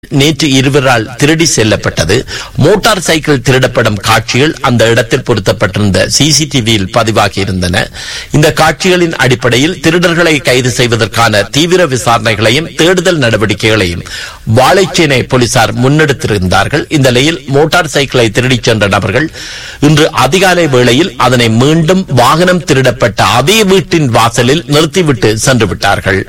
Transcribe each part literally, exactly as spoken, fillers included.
நேற்று இருவரால் திருடி செல்லப்பட்டது. மோட்டார் சைக்கிள் திருடப்படும் காட்சிகள் அந்த இடத்தில் பொருத்தப்பட்டிருந்த சிசிடிவியில் பதிவாகி இருந்தன. இந்த காட்சிகளின் அடிப்படையில் திருடர்களை கைது செய்வதற்கான தீவிர விசாரணைகளையும் தேடுதல் நடவடிக்கைகளையும் வாழைச்சேனை போலீசார் முன்னெடுத்திருந்தார்கள். இந்த நிலையில் மோட்டார் சைக்கிளை திருடிச் சென்ற நபர்கள் இன்று அதிகாலை வேளையில் அதனை மீண்டும் வாகனம் திருடப்பட்ட அதே வீட்டின் வாசலில் நிறுத்திவிட்டு சென்று விட்டார்கள்.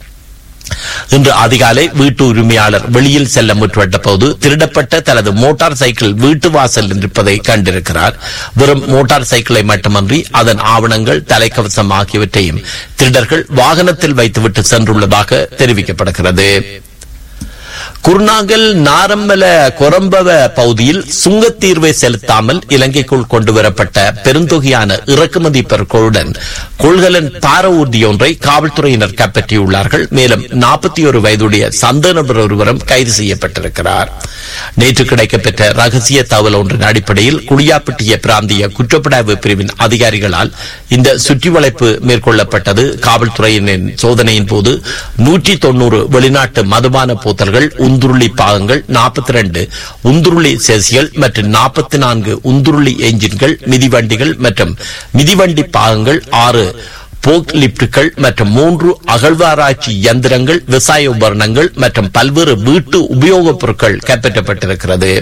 இன்று அதிகாலை வீட்டு உரிமையாளர் வெளியில் செல்ல முற்பட்ட போது திருடப்பட்ட தனது மோட்டார் சைக்கிள் வீட்டு வாசல் இருப்பதை கண்டிருக்கிறார். வெறும் மோட்டார் சைக்கிளை மட்டுமன்றி அதன் ஆவணங்கள், தலைக்கவசம் ஆகியவற்றையும் திருடர்கள் வாகனத்தில் வைத்துவிட்டு சென்றுள்ளதாக தெரிவிக்கப்படுகிறது. குருநாகல் நாரம்பல கொரம்பவ பகுதியில் சுங்கத்தீர்வை செலுத்தாமல் இலங்கைக்குள் கொண்டுவரப்பட்ட பெருந்தொகையான இறக்குமதி பொருட்களுடன் கொள்கலன் தார ஊர்தி ஒன்றை காவல்துறையினர் கைப்பற்றியுள்ளார்கள். மேலும் நாற்பத்தி ஒரு வயதுடைய சந்தேக நபர் ஒருவரும் கைது செய்யப்பட்டிருக்கிறார். நேற்று கிடைக்கப்பெற்ற ரகசிய தகவல் ஒன்றின் அடிப்படையில் குடியாப்பட்டிய பிராந்திய குற்றப்புலனாய்வு பிரிவின் அதிகாரிகளால் இந்த சுற்றிவளைப்பு மேற்கொள்ளப்பட்டது. காவல்துறையினரின் சோதனையின் போது நூற்றி தொன்னூறு வெளிநாட்டு மதுபான போத்தல்கள், உந்துருளி பாகங்கள், நாற்பத்தி இரண்டு உந்துருளி சேசிகள் மற்றும் நாற்பத்தி நான்கு உந்துருளி என்ஜின்கள், மிதிவண்டிகள் மற்றும் மிதிவண்டி பாகங்கள், ஆறு போக் லிப்டுகள் மற்றும் மூன்று அகழ்வாராய்ச்சி இயந்திரங்கள், விவசாய உபகரணங்கள் மற்றும் பல்வேறு வீட்டு உபயோகப் பொருட்கள் கைப்பற்றப்பட்டிருக்கிறது.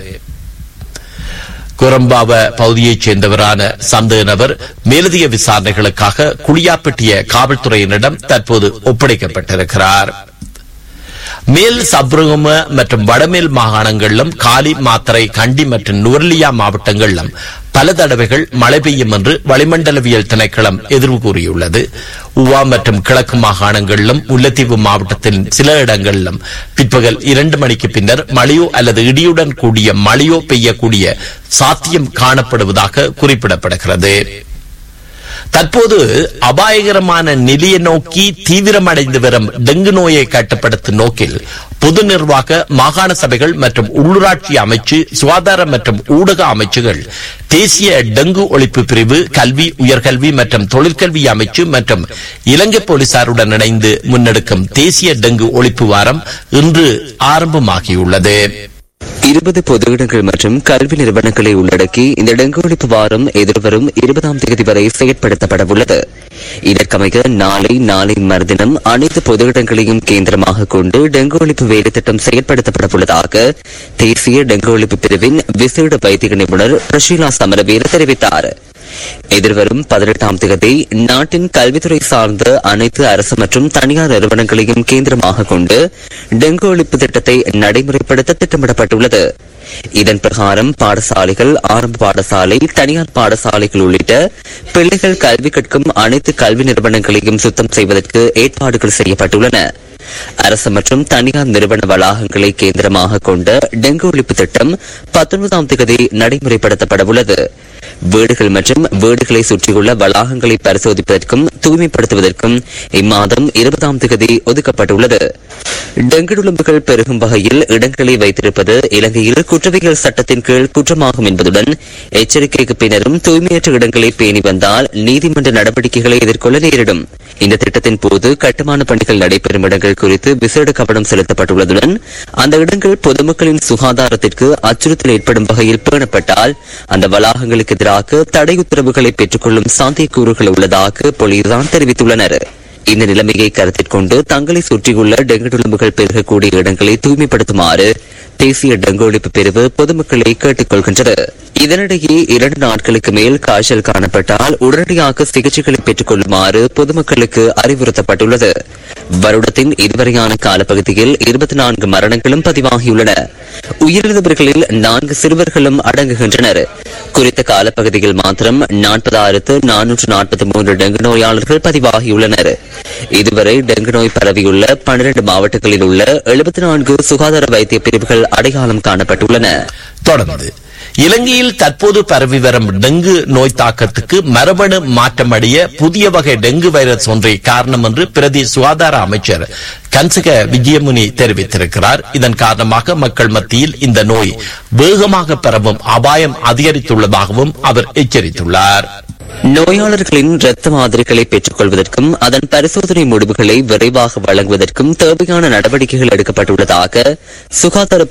குரம்பாவ பகுதியைச் சேர்ந்தவரான சந்தேக நபர் மேலதிக விசாரணைகளுக்காக குடியாப்பட்டிய காவல்துறையினரிடம் தற்போது ஒப்படைக்கப்பட்டிருக்கிறார். மேல் சப்ரகம மற்றும் வடமேல் மாகாணங்களிலும் காலி, மாத்தறை, கண்டி மற்றும் நுவர்லியா மாவட்டங்களிலும் பல தடவைகள் மழை பெய்யும் என்று வளிமண்டலவியல் திணைக்களம் எதிர்வு கூறியுள்ளது. உவா மற்றும் கிழக்கு மாகாணங்களிலும் முல்லைத்தீவு மாவட்டத்தின் சில இடங்களிலும் பிற்பகல் இரண்டு மணிக்கு பின்னர் மழையோ அல்லது இடியுடன் கூடிய மழையோ பெய்யக்கூடிய சாத்தியம் காணப்படுவதாக குறிப்பிடப்படுகிறது. தற்போது அபாயகரமான நிலையை நோக்கி தீவிரமடைந்து வரும் டெங்கு நோயை கட்டுப்படுத்தும் நோக்கில் பொது நிர்வாக, மாகாண சபைகள் மற்றும் உள்ளூராட்சி அமைச்சு, சுகாதார மற்றும் ஊடக அமைச்சுகள், தேசிய டெங்கு ஒழிப்பு பிரிவு, கல்வி, உயர்கல்வி மற்றும் தொழிற்கல்வி அமைச்சு மற்றும் இலங்கை போலீசாருடன் இணைந்து முன்னெடுக்கும் தேசிய டெங்கு ஒழிப்பு வாரம் இன்று ஆரம்பமாகியுள்ளது. இருபது பொது இடங்கள் மற்றும் கல்வி நிறுவனங்களை உள்ளடக்கி இந்த டெங்கு ஒழிப்பு வாரம் எதிர்வரும் இருபதாம் தேதி வரை செயற்படுத்தப்பட உள்ளது. இதற்கமைய நாளை நாளை மறுதினம் அனைத்து பொது இடங்களையும் கேந்திரமாக கொண்டு டெங்கு ஒழிப்பு வேலை திட்டம் செயற்படுத்தப்பட உள்ளதாக தேசிய டெங்கு ஒழிப்பு பிரிவின் விசேட வைத்திய நிபுணர் பிரஷீலா சமரவீர தெரிவித்தார். எதிர்வரும் பதினெட்டாம் தேதி நாட்டின் கல்வித்துறை சார்ந்த அனைத்து அரசு மற்றும் தனியார் நிறுவனங்களையும் கேந்திரமாக கொண்டு டெங்கு ஒழிப்பு திட்டத்தை நடைமுறைப்படுத்த திட்டமிடப்பட்டுள்ளது. இதன் பிரகாரம் பாடசாலைகள், ஆரம்ப பாடசாலை, தனியார் பாடசாலைகள் உள்ளிட்ட பிள்ளைகள் கல்வி கற்கும் அனைத்து கல்வி நிறுவனங்களையும் சுத்தம் செய்வதற்கு ஏற்பாடுகள் செய்யப்பட்டுள்ளன. அரசு மற்றும் தனியார் நிறுவன வளாகங்களை கேந்திரமாக கொண்ட டெங்கு ஒழிப்பு திட்டம் பத்தொன்பதாம் தேதி நடைமுறைப்படுத்தப்பட உள்ளது. வீடுகள் மற்றும் வீடுகளை சுற்றியுள்ள வளாகங்களை பரிசோதிப்பதற்கும் தூய்மைப்படுத்துவதற்கும் இம்மாதம் இருபதாம் தேதி ஒதுக்கப்பட்டுள்ளது. டெங்கு நுளம்புகள் பெருகும் வகையில் இடங்களை வைத்திருப்பது இலங்கையில் குற்றவியல் சட்டத்தின் கீழ் குற்றமாகும் என்பதுடன் எச்சரிக்கைக்கு பின்னரும் தூய்மையற்ற இடங்களை பேணி வந்தால் நீதிமன்ற நடவடிக்கைகளை எதிர்கொள்ள நேரிடும். இந்த திட்டத்தின் போது கட்டுமான பணிகள் நடைபெறும் இடங்கள் குறித்து விசேட கவனம் செலுத்தப்பட்டுள்ளதுடன் அந்த இடங்கள் பொதுமக்களின் சுகாதாரத்திற்கு அச்சுறுத்தல் ஏற்படும் வகையில் பேணப்பட்டால் அந்த வளாகங்களுக்கு எதிராக தடை உத்தரவுகளை பெற்றுக் கொள்ளும் சாத்தியக்கூறுகள் உள்ளதாக போலீசார் தெரிவித்துள்ளனர். இந்த நிலைமையை கருத்தில் கொண்டு தங்களை சுற்றியுள்ள டெங்கு நுளம்புகள் பெருகக்கூடிய இடங்களை தூய்மைப்படுத்துமாறு தேசிய டெங்கு ஒழிப்பு பிரிவு பொதுமக்களை கேட்டுக் கொள்கின்றது. இதனிடையே இரண்டு நாட்களுக்கு மேல் காய்ச்சல் காணப்பட்டால் உடனடியாக சிகிச்சைகளை பெற்றுக் கொள்ளுமாறு பொதுமக்களுக்கு அறிவுறுத்தப்பட்டுள்ளது. வருடத்தின் இதுவரையான காலப்பகுதியில் இருபத்தி நான்கு மரணங்களும் பதிவாகியுள்ளன. உயிரிழந்தவர்களில் நான்கு சிறுவர்களும் அடங்குகின்றனர். குறித்த காலப்பகுதியில் மாத்திரம் நாற்பதாயிரத்து நானூற்று நாற்பத்தி மூன்று டெங்கு நோயாளர்கள் பதிவாகியுள்ளனர். இதுவரை டெங்கு நோய் பரவியுள்ள பன்னிரண்டு மாவட்டங்களில் உள்ள எழுபத்தி நான்கு சுகாதார வைத்திய பிரிவுகள் அடையாளம் காணப்பட்டுள்ளன. தொடர்ந்து இலங்கையில் தற்போது பரவி வரும் டெங்கு நோய் தாக்கத்துக்கு மரபணு மாற்றமடைய புதிய வகை டெங்கு வைரஸ் ஒன்றை காரணம் என்று பிரதி சுகாதார அமைச்சர் கன்சக விஜயமுனி தெரிவித்திருக்கிறார். இதன் காரணமாக மக்கள் மத்தியில் இந்த நோய் வேகமாக பரவும் அபாயம் அதிகரித்துள்ளதாகவும் அவர் எச்சரித்துள்ளார். நோயாளர்களின் இரத்த மாதிரிகளை பெற்றுக் கொள்வதற்கும் அதன் பரிசோதனை முடிவுகளை விரைவாக வழங்குவதற்கும் தேவையான நடவடிக்கைகள் எடுக்கப்பட்டுள்ளதாக சுகாதார